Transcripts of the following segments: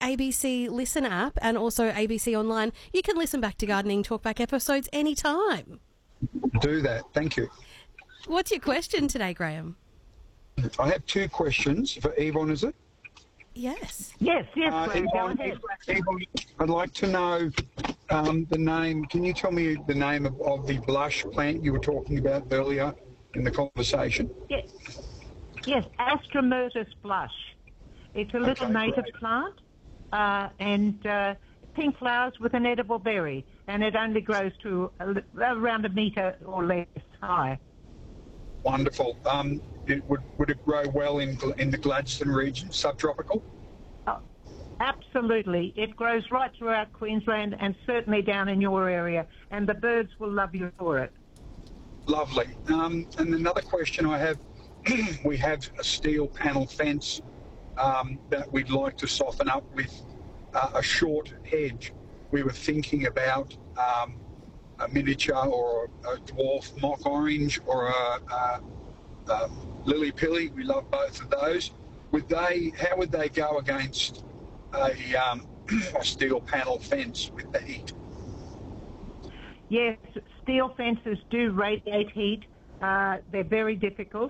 ABC Listen app and also ABC Online, you can listen back to Gardening Talkback episodes anytime. Do that. Thank you. What's your question today, Graham? I have two questions for Yvonne, is it? Yes. Yes, Graham, go ahead. Yvonne, I'd like to know the name. Can you tell me the name of the blush plant you were talking about earlier in the conversation? Yes, Astramertus blush. It's a little native plant and pink flowers with an edible berry, and it only grows to around a metre or less high. Wonderful. Would it grow well in the Gladstone region, subtropical? Oh, absolutely. It grows right throughout Queensland and certainly down in your area, and the birds will love you for it. Lovely. And another question I have, we have a steel panel fence that we'd like to soften up with a short hedge. We were thinking about a miniature or a dwarf mock orange or a lily pilly. We love both of those. How would they go against a steel panel fence with the heat? Yes, steel fences do radiate heat. They're very difficult.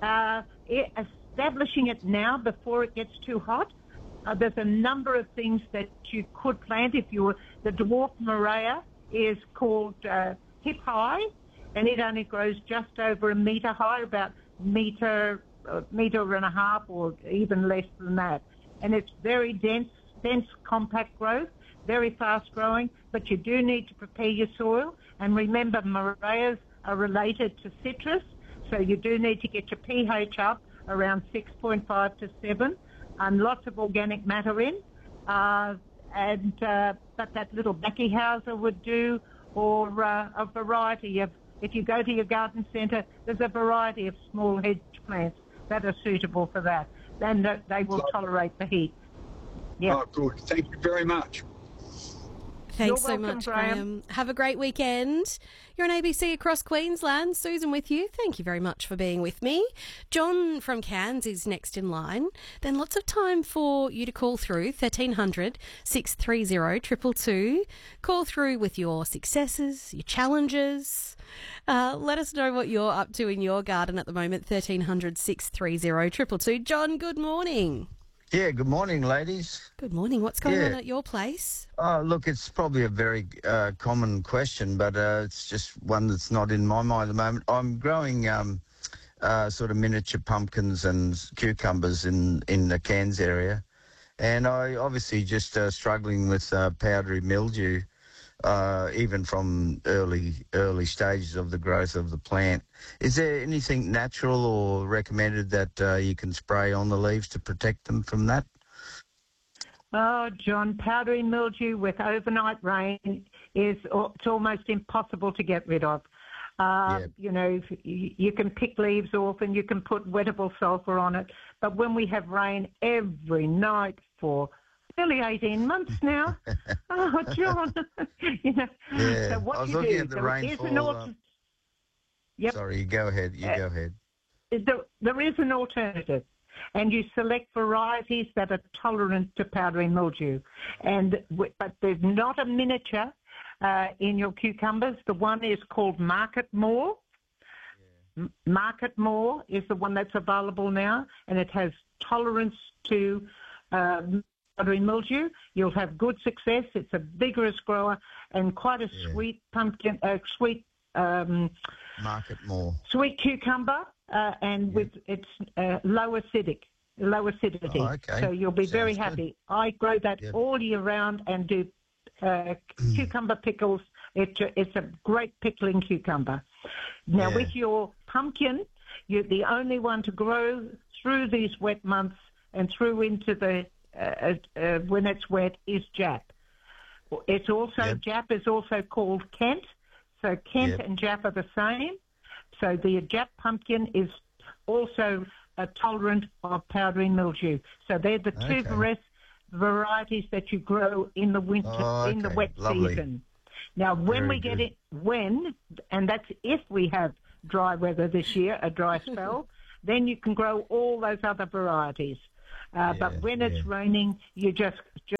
Establishing it now before it gets too hot, there's a number of things that you could plant. The dwarf Morea is called hip high, and it only grows just over a metre high, about metre and a half, or even less than that. And it's very dense, compact growth, very fast growing, but you do need to prepare your soil. And remember, Moreas are related to citrus, so you do need to get your pH up around 6.5 to 7, and lots of organic matter in. But that little Beckihauser would do, or a variety of, if you go to your garden centre, there's a variety of small hedge plants that are suitable for that. Then they will tolerate the heat. Yeah. Oh, good. Thank you very much. Thanks You're so welcome, much, Graham. Have a great weekend. You're on ABC across Queensland. Susan with you. Thank you very much for being with me. John from Cairns is next in line. Then lots of time for you to call through 1300 630 222. Call through with your successes, your challenges. Let us know what you're up to in your garden at the moment. 1300 630 222. John, good morning. Yeah, good morning, ladies. Good morning. What's going on at your place? Look, it's probably a very common question, but it's just one that's not in my mind at the moment. I'm growing sort of miniature pumpkins and cucumbers in the Cairns area, and I obviously just struggling with powdery mildew, even from early stages of the growth of the plant. Is there anything natural or recommended that you can spray on the leaves to protect them from that? Oh, John, powdery mildew with overnight rain it's almost impossible to get rid of. You know, you can pick leaves off and you can put wettable sulphur on it, but when we have rain every night for nearly 18 months now, oh, John, you know. Yeah. So what I was you looking do, at the there is rainfall. Yep. Sorry, go ahead. You go ahead. There is an alternative, and you select varieties that are tolerant to powdery mildew. But there's not a miniature in your cucumbers. The one is called Market More. Yeah. Market More is the one that's available now, and it has tolerance to powdery mildew. You'll have good success. It's a vigorous grower and quite a sweet pumpkin, Market More. Sweet cucumber, and with its low acidity. Oh, okay. So you'll be Sounds very good. happy. I grow that all year round and do cucumber pickles. It's a great pickling cucumber. Now, with your pumpkin, you're the only one to grow through these wet months and through into the when it's wet is Jap. It's also Jap is also called Kent. So Kent and Jap are the same. So the Jap pumpkin is also tolerant of powdery mildew. So they're the two varieties that you grow in the winter, in the wet season. Now, when we get it, and that's if we have dry weather this year, a dry spell, then you can grow all those other varieties. But when it's raining, you just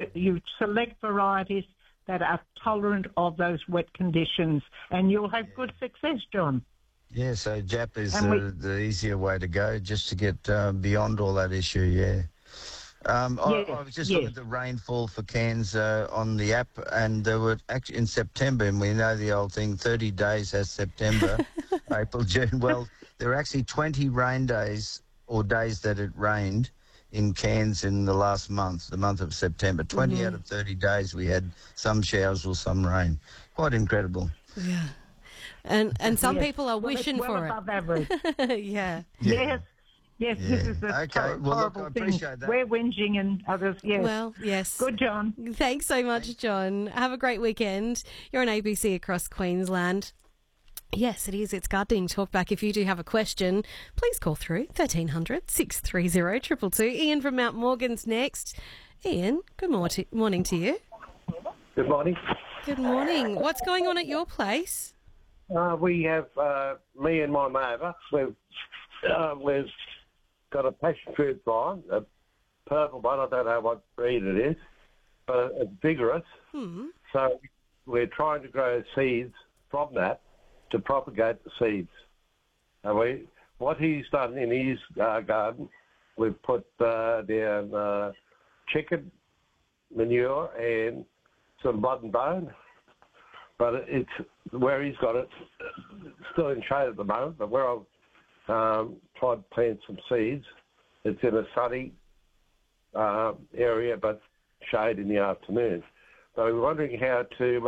you select varieties that are tolerant of those wet conditions, and you'll have good success, John. Yeah, so JAP is And the easier way to go, just to get beyond all that issue, yeah. I was just looking at the rainfall for Cairns on the app, and there were actually in September, and we know the old thing, 30 days has September, April, June. Well, there were actually 20 rain days or days that it rained in Cairns in the last month, the month of September. 20 out of 30 days we had some showers or some rain. Quite incredible. Yeah. And some Yes. people are Well, wishing it's well for above average. it. Yeah. Yes. Yes, Yeah. this is the Okay, well, look, horrible I thing. appreciate that. We're whinging and others, yes. Well, yes. Good, John. Thanks so much, John. Have a great weekend. You're on ABC across Queensland. Yes, it is. It's Gardening Talkback. If you do have a question, please call through 1300 630 222. Ian from Mount Morgan's next. Ian, good morning to you. Good morning. Good morning. What's going on at your place? We have me and my neighbour. We've got a passion fruit vine, a purple one. I don't know what breed it is, but it's vigorous. So we're trying to grow seeds from that to propagate the seeds. And what he's done in his garden, we've put down chicken manure and some blood and bone. But it's where he's got it, still in shade at the moment, but where I've tried to plant some seeds, it's in a sunny area, but shade in the afternoon. So we're wondering how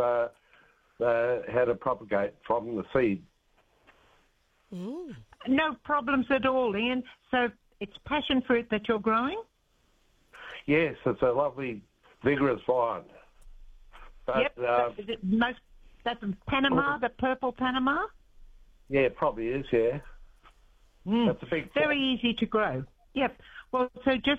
to propagate from the seed. No problems at all, Ian. So it's passion fruit that you're growing? Yes, it's a lovely, vigorous vine. But, Yep. Is it that's Panama, the purple Panama? Yeah, it probably is, yeah. That's a big... Very easy to grow. Yep. Well, so just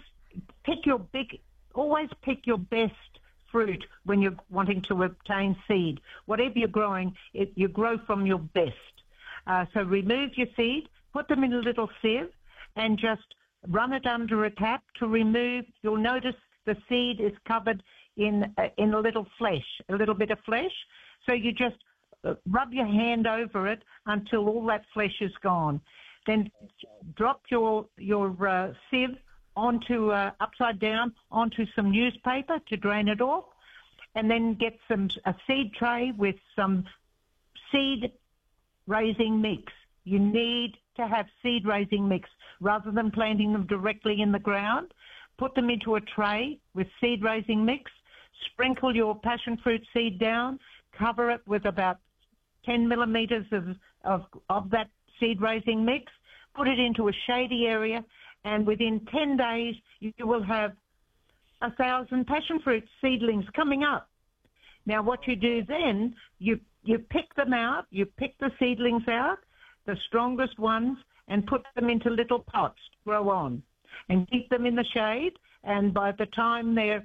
always pick your best fruit when you're wanting to obtain seed. Whatever you're growing, you grow from your best. So remove your seed, put them in a little sieve, and just run it under a tap to remove. You'll notice the seed is covered in a little flesh, a little bit of flesh. So you just rub your hand over it until all that flesh is gone. Then drop your sieve onto upside down onto some newspaper to drain it off, and then get a seed tray with some seed raising mix. You need to have seed raising mix rather than planting them directly in the ground. Put them into a tray with seed raising mix. Sprinkle your passion fruit seed down. Cover it with about 10 millimetres of that seed raising mix. Put it into a shady area, and within 10 days you will have 1,000 passion fruit seedlings coming up. Now what you do then, you pick them out, you pick the seedlings out, the strongest ones, and put them into little pots to grow on, and keep them in the shade. And by the time they're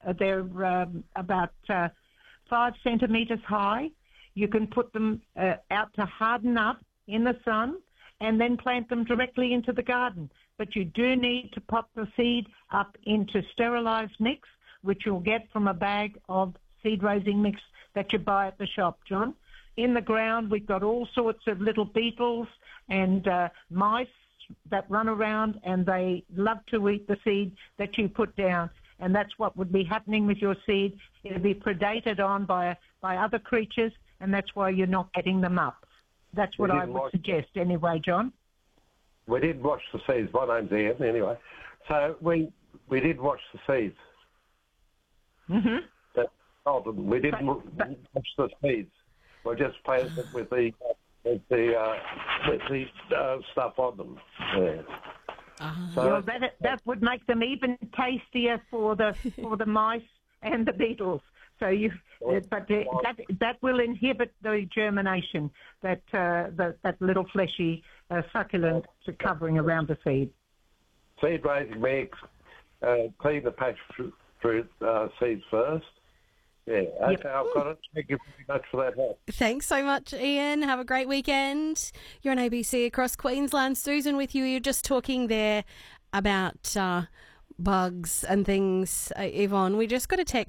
about 5 centimetres high, you can put them out to harden up in the sun, and then plant them directly into the garden. But you do need to pop the seed up into sterilised mix, which you'll get from a bag of seed raising mix that you buy at the shop, John. In the ground, we've got all sorts of little beetles and mice that run around, and they love to eat the seed that you put down. And that's what would be happening with your seed. It'll be predated on by other creatures, and that's why you're not getting them up. That's what I would suggest anyway, John. We did watch the seeds. My name's Ian, anyway. So we did watch the seeds. Mm-hmm. We didn't watch the seeds. We just planted it with the stuff on them. Yeah. So well, that would make them even tastier for the mice and the beetles. So that will inhibit the germination, that little fleshy succulent covering around the seed. Seed raising mix, clean the passion fruit seeds first. Yeah, okay, yep. I've got it. Thank you very much for that help. Thanks so much, Ian. Have a great weekend. You're on ABC across Queensland. Susan with you. You're just talking there about bugs and things, Yvonne. We just got a text